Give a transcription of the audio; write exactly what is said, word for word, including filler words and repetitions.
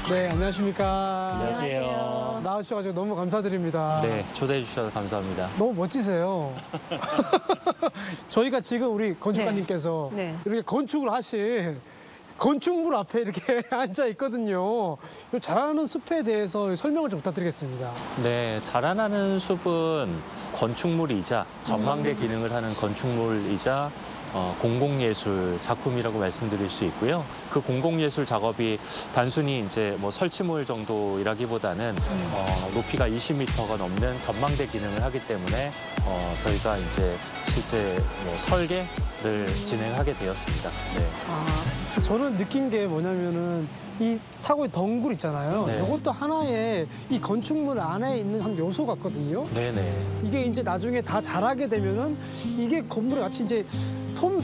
네, 안녕하십니까. 안녕하세요. 나와주셔가지고 너무 감사드립니다. 네, 초대해 주셔서 감사합니다. 너무 멋지세요. 저희가 지금 우리 건축가님께서 네. 네. 이렇게 건축을 하신 건축물 앞에 이렇게 앉아 있거든요. 이 자라나는 숲에 대해서 설명을 좀 부탁드리겠습니다. 네, 자라나는 숲은 건축물이자 전망대 기능을 하는 건축물이자 어, 공공예술 작품이라고 말씀드릴 수 있고요. 그 공공예술 작업이 단순히 이제 뭐 설치물 정도이라기보다는 어, 높이가 이십 미터가 넘는 전망대 기능을 하기 때문에 어, 저희가 이제 실제 뭐 설계를 진행하게 되었습니다. 네. 아, 저는 느낀 게 뭐냐면은 이 타고의 덩굴 있잖아요. 네. 이것도 하나의 이 건축물 안에 있는 한 요소 같거든요. 네네. 이게 이제 나중에 다 자라게 되면은 이게 건물에 같이 이제